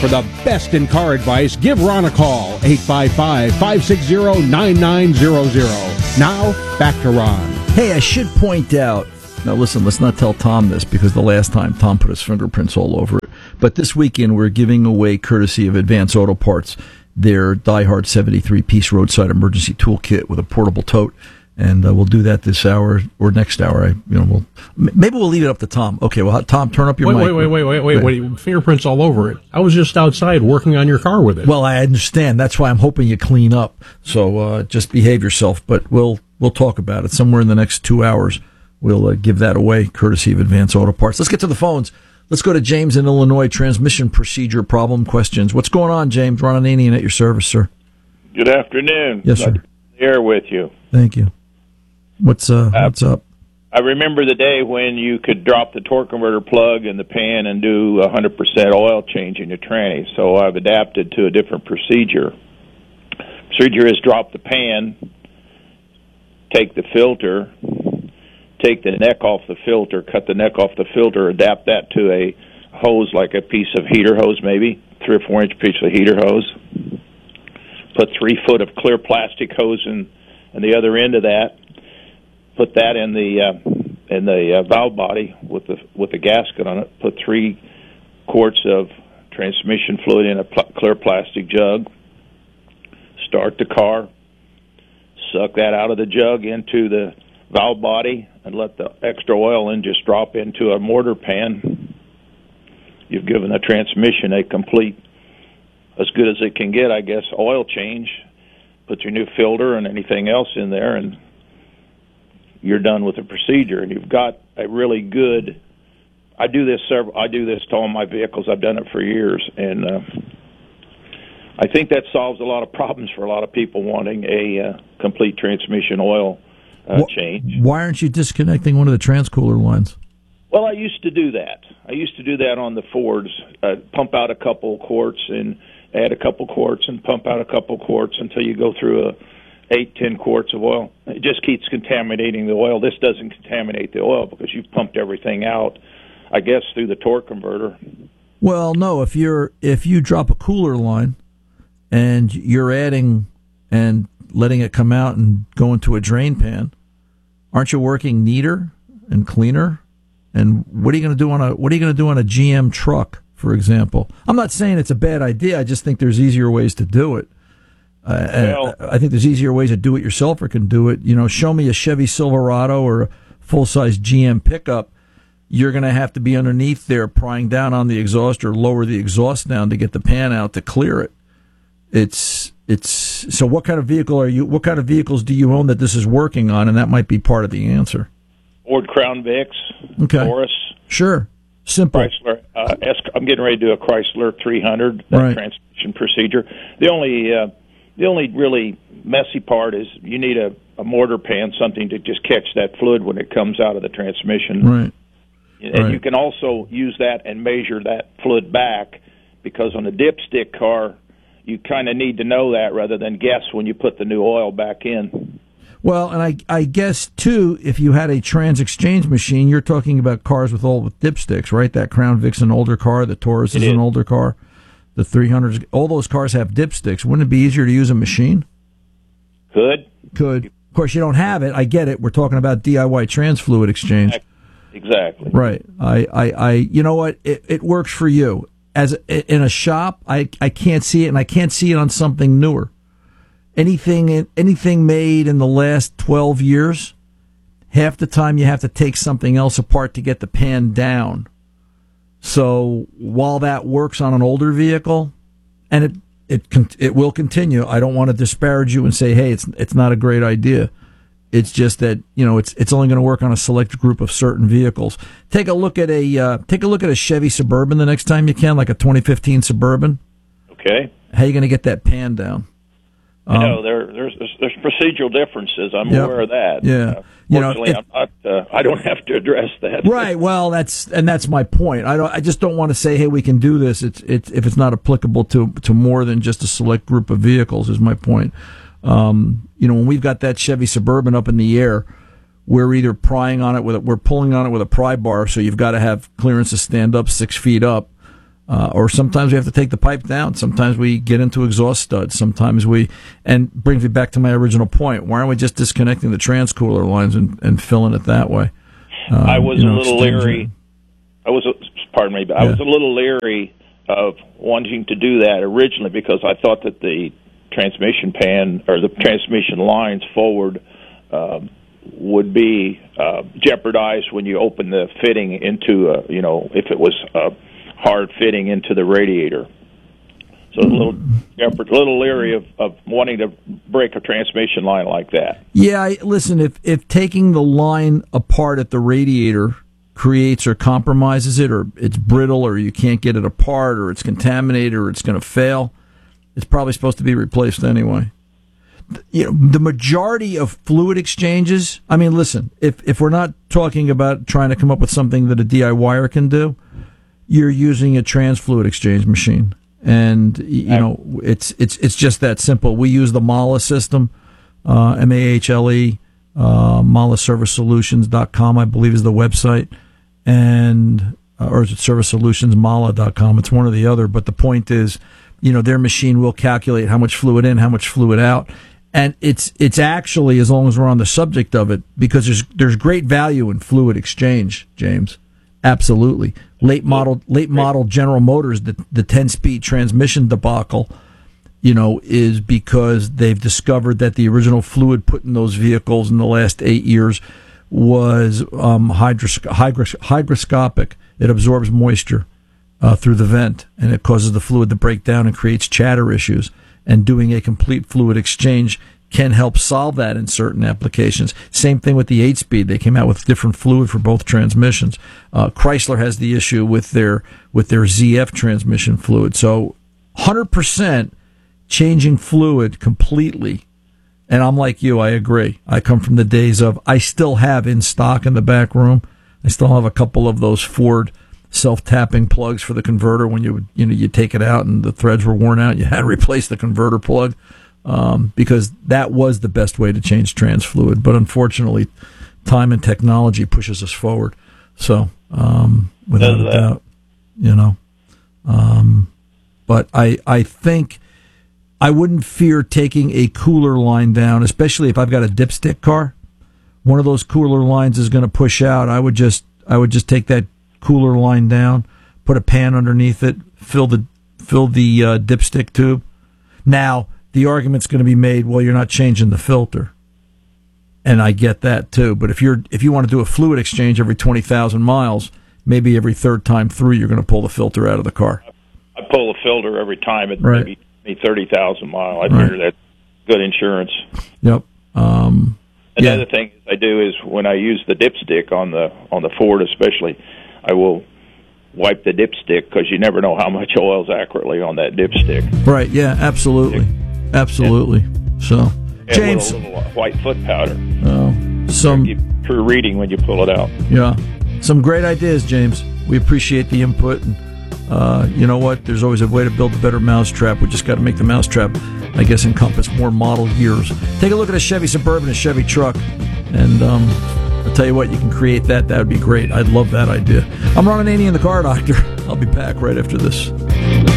For the best in car advice, give Ron a call, 855-560-9900. Now, back to Ron. Hey, I should point out, now listen, let's not tell Tom this because the last time Tom put his fingerprints all over it. But this weekend we're giving away, courtesy of Advance Auto Parts, their Die Hard 73-piece roadside emergency toolkit with a portable tote. And we'll do that this hour or next hour. Maybe we'll leave it up to Tom. Okay, well, Tom, turn up your mic. Wait. Fingerprints all over it. I was just outside working on your car with it. Well, I understand. That's why I'm hoping you clean up. So just behave yourself. But we'll talk about it somewhere in the next 2 hours. We'll give that away, courtesy of Advance Auto Parts. Let's get to the phones. Let's go to James in Illinois. Transmission procedure problem questions. What's going on, James? Ron Ananian at your service, sir. Good afternoon. Yes, sir. Here with you. Thank you. What's up? I remember the day when you could drop the torque converter plug in the pan and do 100% oil change in your tranny. So I've adapted to a different procedure. Procedure is drop the pan, take the filter, take the neck off the filter, cut the neck off the filter, adapt that to a hose like a piece of heater hose, maybe 3 or 4 inch piece of heater hose. Put 3 foot of clear plastic hose in the other end of that. Put that in the valve body with the gasket on it. Put 3 quarts of transmission fluid in a clear plastic jug. Start the car. Suck that out of the jug into the valve body and let the extra oil in just drop into a mortar pan. You've given the transmission a complete, as good as it can get, I guess, oil change. Put your new filter and anything else in there, and you're done with the procedure. And you've got a really good. I do this to all my vehicles. I've done it for years, and I think that solves a lot of problems for a lot of people wanting a complete transmission oil change. Why aren't you disconnecting one of the transcooler lines? Well, I used to do that. On the Fords. Pump out a couple quarts and add a couple quarts and pump out a couple quarts until you go through 8-10 quarts of oil. It just keeps contaminating the oil. This doesn't contaminate the oil because you've pumped everything out, I guess, through the torque converter. Well, no. If you drop a cooler line and you're adding and letting it come out and go into a drain pan, aren't you working neater and cleaner? And what are you going to do on a GM truck, for example? I'm not saying it's a bad idea. I just think there's easier ways to do it. I think there's easier ways a do-it-yourselfer can do it. Show me a Chevy Silverado or a full-size GM pickup. You're going to have to be underneath there prying down on the exhaust or lower the exhaust down to get the pan out to clear it. So what kind of vehicle are you? What kind of vehicles do you own that this is working on? And that might be part of the answer. Ford Crown Vics, okay. Taurus. Sure. Simple. Chrysler. I'm getting ready to do a Chrysler 300 right. transmission procedure. The only really messy part is you need a mortar pan, something to just catch that fluid when it comes out of the transmission. Right. And you can also use that and measure that fluid back, because on a dipstick car, you kind of need to know that rather than guess when you put the new oil back in. Well, and I guess, too, if you had a trans-exchange machine, you're talking about cars with dipsticks, right? That Crown Vic's an older car, the Taurus is an older car, the 300s, all those cars have dipsticks. Wouldn't it be easier to use a machine? Could. Of course, you don't have it. I get it. We're talking about DIY trans fluid exchange. Exactly. Right. I you know what? It works for you. In a shop, I can't see it, and I can't see it on something newer. Anything made in the last 12 years, half the time you have to take something else apart to get the pan down. So while that works on an older vehicle, and it will continue, I don't want to disparage you and say, hey, it's not a great idea. It's just that it's only going to work on a select group of certain vehicles. Take a look at a Chevy Suburban the next time you can, like a 2015 Suburban. Okay. How are you going to get that pan down? There's procedural differences. I'm aware of that. Yeah, fortunately, I don't have to address that. Right. Well, that's my point. I just don't want to say, hey, we can do this. If it's not applicable to more than just a select group of vehicles, is my point. When we've got that Chevy Suburban up in the air, we're either we're pulling on it with a pry bar, so you've got to have clearance to stand up 6 feet up. Or sometimes we have to take the pipe down. Sometimes we get into exhaust studs. Sometimes and brings me back to my original point. Why aren't we just disconnecting the transcooler lines and filling it that way? I was a little leery. I was a little leery of wanting to do that originally because I thought that the transmission pan or the transmission lines forward would be jeopardized when you open the fitting into if it was hard fitting into the radiator. So a little leery of wanting to break a transmission line like that. Yeah, listen, if taking the line apart at the radiator creates or compromises it, or it's brittle, or you can't get it apart, or it's contaminated, or it's going to fail, it's probably supposed to be replaced anyway. The majority of fluid exchanges, I mean, listen, if we're not talking about trying to come up with something that a DIYer can do, you're using a trans fluid exchange machine. And, it's just that simple. We use the MAHLE system, MAHLE, MAHLEservicesolutions.com, I believe is the website. Or is it servicesolutionsmahle.com? It's one or the other. But the point is, their machine will calculate how much fluid in, how much fluid out. And it's actually, as long as we're on the subject of it, because there's great value in fluid exchange, James. Absolutely. Late model General Motors, the 10-speed transmission debacle, is because they've discovered that the original fluid put in those vehicles in the last 8 years was hygroscopic. It absorbs moisture through the vent, and it causes the fluid to break down and creates chatter issues. And doing a complete fluid exchange can help solve that in certain applications. Same thing with the 8-speed. They came out with different fluid for both transmissions. Chrysler has the issue with their ZF transmission fluid. So 100% changing fluid completely. And I'm like you, I agree. I come from the days of, I still have in stock in the back room, I still have a couple of those Ford self-tapping plugs for the converter. When you take it out and the threads were worn out, you had to replace the converter plug. Because that was the best way to change trans fluid. But unfortunately, time and technology pushes us forward. So, without a doubt, but I think I wouldn't fear taking a cooler line down, especially if I've got a dipstick car. One of those cooler lines is going to push out. I would just take that cooler line down, put a pan underneath it, fill the dipstick tube. Now, the argument's going to be made, well, you're not changing the filter. And I get that too. But if you want to do a fluid exchange every 20,000 miles, maybe every third time through you're going to pull the filter out of the car. I pull the filter every time at right. maybe 30,000 miles. I figure that's good insurance. Yep. Another thing I do is when I use the dipstick on the Ford especially, I will wipe the dipstick because you never know how much oil's accurately on that dipstick. Right, yeah, absolutely. Absolutely. So, James, with a little white foot powder. Some true reading when you pull it out. Yeah, some great ideas, James. We appreciate the input, and you know what? There's always a way to build a better mousetrap. We just got to make the mousetrap, I guess, encompass more model years. Take a look at a Chevy Suburban, a Chevy truck, and I'll tell you what, you can create that. That would be great. I'd love that idea. I'm Ron Ananian, the Car Doctor. I'll be back right after this.